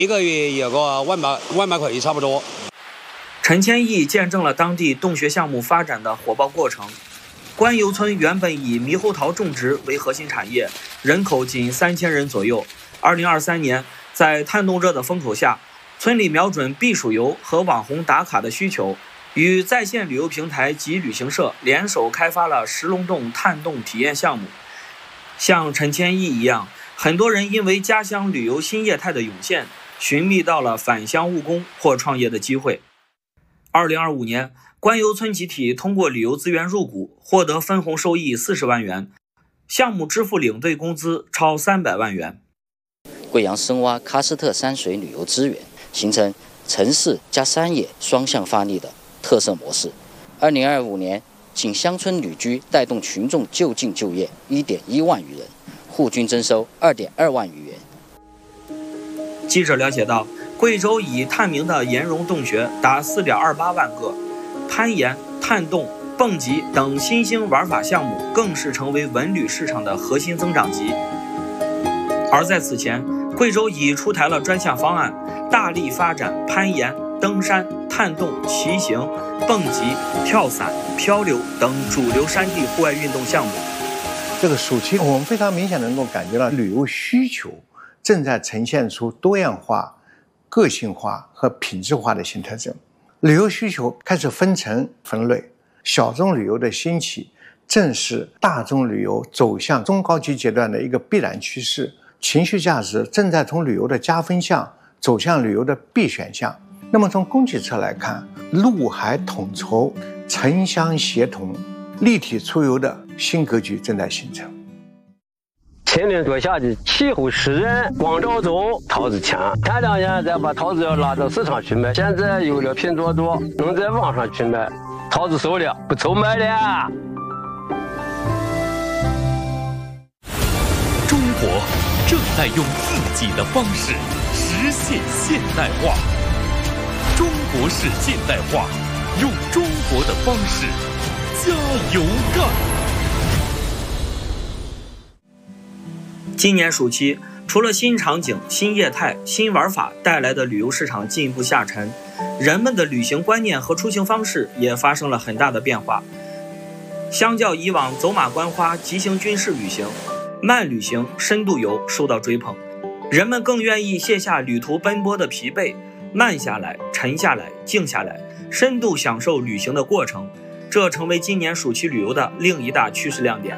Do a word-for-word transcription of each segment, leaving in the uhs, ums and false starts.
一个月有个万把万把块差不多。 陈千亿见证了当地洞穴项目发展的火爆过程。关油村原本以猕猴桃种植为核心产业，人口仅三千人左右。二零二三年，在碳冻热的风口下，村里瞄准避暑游和网红打卡的需求，与在线旅游平台及旅行社联手开发了石龙洞碳冻体验项目。像陈千亿一样，很多人因为家乡旅游新业态的涌现，寻觅到了返乡务工或创业的机会。二零二五年，关油村集体通过旅游资源入股，获得分红收益四十万元，项目支付领队工资超三百万元。 贵阳深挖喀斯特山水旅游资源，形成城市加山野双向发力的特色模式。二零二五年，仅乡村旅居带动群众就近就业一点一万余人，户均征收二点二万余元。 记者了解到，贵州以探明的岩溶洞穴达四点二八万个，攀岩、探洞、蹦极等新兴玩法项目更是成为文旅市场的核心增长极。而在此前，贵州已出台了专项方案，大力发展攀岩、登山、探洞、骑行、蹦极、跳伞、漂流等主流山地户外运动项目。 这个暑期，我们非常明显能够感觉到旅游需求正在呈现出多样化、个性化和品质化的新特征。旅游需求开始分层分类，小众旅游的兴起正是大众旅游走向中高级阶段的一个必然趋势。情绪价值正在从旅游的加分项走向旅游的必选项。那么从供给侧来看，陆海统筹、城乡协同、立体出游的新格局正在形成。 前年多夏季，气候湿热，光照中桃子强。前两年再把桃子要拉到市场去卖，现在有了拼多多，能在网上去卖，桃子熟了，不愁卖了。 中国正在用自己的方式实现现代化。中国式现代化，用中国的方式加油干。 今年暑期，除了新场景、新业态、新玩法带来的旅游市场进一步下沉，人们的旅行观念和出行方式也发生了很大的变化。相较以往走马观花、急行军式旅行，慢旅行、深度游受到追捧，人们更愿意卸下旅途奔波的疲惫，慢下来、沉下来、静下来，深度享受旅行的过程，这成为今年暑期旅游的另一大趋势亮点。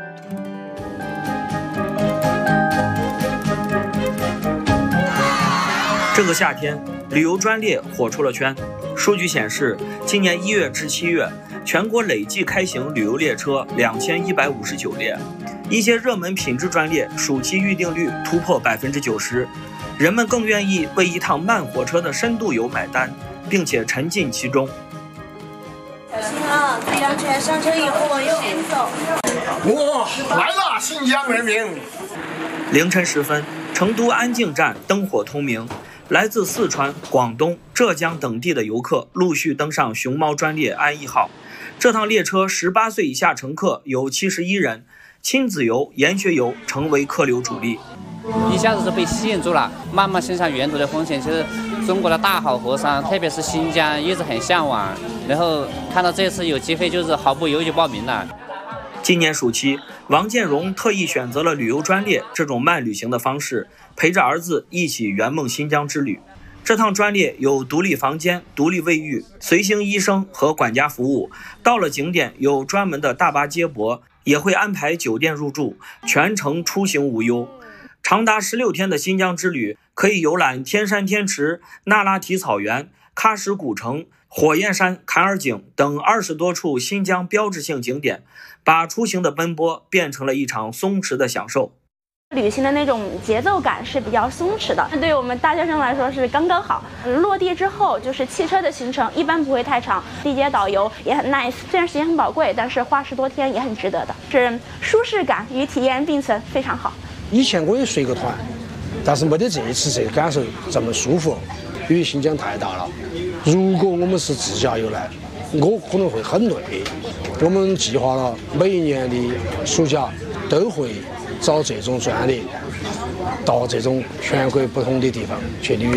这个夏天，旅游专列火出了圈。数据显示，今年一月至七月，全国累计开行旅游列车两千一百五十九列，一些热门品质专列暑期预订率突破百分之九十，人们更愿意为一趟慢火车的深度游买单，并且沉浸其中。 小心啊，注意安全！上车以后右边走。 哇，来了，新疆人民！ 凌晨时分，成都安靖站灯火通明。来自四川、广东、浙江等地的游客陆续登上熊猫专列安逸号。这趟列车十八岁以下乘客有七十一人，亲子游、研学游成为客流主力。 一下子就被吸引住了，慢慢欣赏沿途的风景。其实中国的大好河山，特别是新疆，一直很向往。然后看到这次有机会，就是毫不犹豫就报名了。 今年暑期，王建荣特意选择了旅游专列这种慢旅行的方式，陪着儿子一起圆梦新疆之旅。这趟专列有独立房间、独立卫浴、随行医生和管家服务。到了景点有专门的大巴接驳，也会安排酒店入住，全程出行无忧。长达十六天的新疆之旅，可以游览天山天池、那拉提草原、喀什古城、火焰山、坎儿井等二十多处新疆标志性景点，把出行的奔波变成了一场松弛的享受。 旅行的那种节奏感是比较松弛的，对于我们大学生来说是刚刚好。落地之后就是汽车的行程，一般不会太长，地接导游也很 nice， 虽然时间很宝贵，但是花十多天也很值得的，是舒适感与体验并存，非常好。 以前我也随过团，但是没得这一次这个感受这么舒服，因为新疆太大了。如果我们是自驾游来，我可能会很累。我们计划了每一年的暑假都会找这种专列，到这种全国不同的地方去旅游。